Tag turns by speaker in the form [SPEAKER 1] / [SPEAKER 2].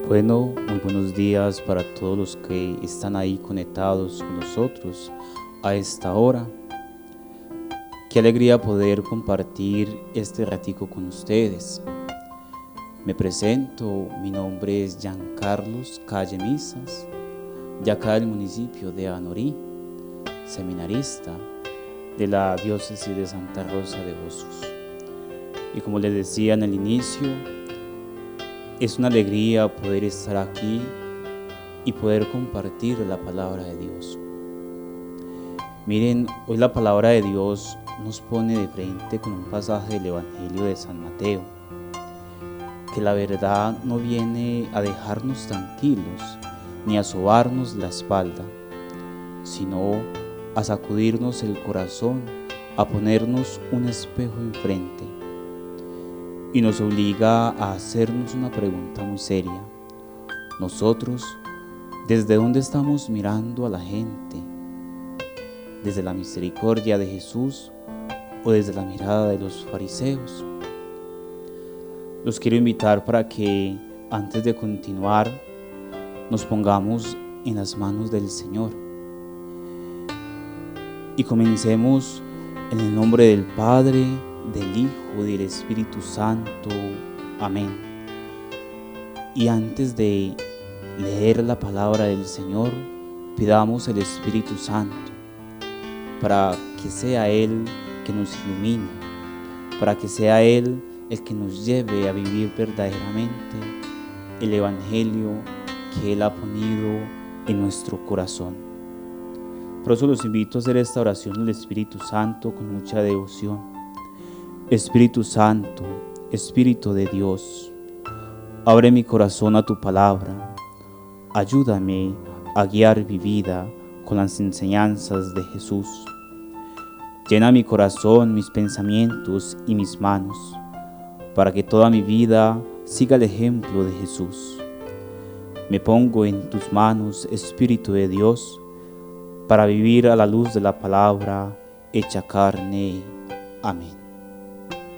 [SPEAKER 1] Bueno, muy buenos días para todos los que están ahí conectados con nosotros a esta hora. Qué alegría poder compartir este ratico con ustedes. Me presento, mi nombre es Giancarlos Calle Misas, de acá del municipio de Anorí, seminarista de la diócesis de Santa Rosa de Jesús. Y como les decía en el inicio, es una alegría poder estar aquí y poder compartir la palabra de Dios. Miren, hoy la palabra de Dios nos pone de frente con un pasaje del Evangelio de San Mateo, que la verdad no viene a dejarnos tranquilos ni a sobarnos la espalda, sino a sacudirnos el corazón, a ponernos un espejo enfrente. Y nos obliga a hacernos una pregunta muy seria. Nosotros, ¿desde dónde estamos mirando a la gente? ¿Desde la misericordia de Jesús o desde la mirada de los fariseos? Los quiero invitar para que antes de continuar nos pongamos en las manos del Señor y comencemos en el nombre del Padre, del Hijo y del Espíritu Santo. Amén. Y antes de leer la palabra del Señor, pidamos el Espíritu Santo para que sea Él que nos ilumine, para que sea Él el que nos lleve a vivir verdaderamente el Evangelio que Él ha ponido en nuestro corazón. Por eso los invito a hacer esta oración al Espíritu Santo con mucha devoción. Espíritu Santo, Espíritu de Dios, abre mi corazón a tu palabra, ayúdame a guiar mi vida con las enseñanzas de Jesús. Llena mi corazón, mis pensamientos y mis manos, para que toda mi vida siga el ejemplo de Jesús. Me pongo en tus manos, Espíritu de Dios, para vivir a la luz de la palabra hecha carne. Amén.